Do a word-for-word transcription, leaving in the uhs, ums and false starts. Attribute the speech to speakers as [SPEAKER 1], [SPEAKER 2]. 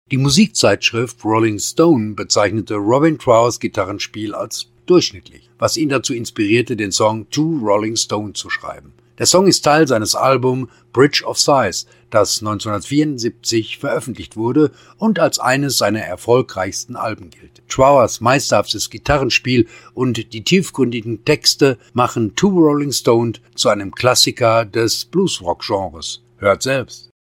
[SPEAKER 1] Die Musikzeitschrift Rolling Stone bezeichnete Robin Trowers Gitarrenspiel als durchschnittlich, was ihn dazu inspirierte, den Song To Rolling Stone zu schreiben. Der Song ist Teil seines Albums Bridge of Sighs, das neunzehnhundertvierundsiebzig veröffentlicht wurde und als eines seiner erfolgreichsten Alben gilt. Trowers meisterhaftes Gitarrenspiel und die tiefgründigen Texte machen To Rolling Stone zu einem Klassiker des Bluesrock-Genres. Hört selbst.